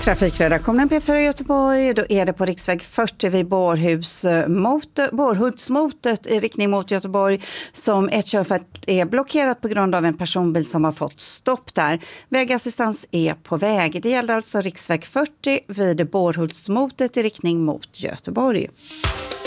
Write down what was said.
Trafikredaktionen P4 Göteborg, då är det på riksväg 40 vid Bårhudsmotet i riktning mot Göteborg som ett körfält är blockerat på grund av en personbil som har fått stopp där. Vägassistans är på väg. Det gäller alltså riksväg 40 vid Bårhudsmotet i riktning mot Göteborg.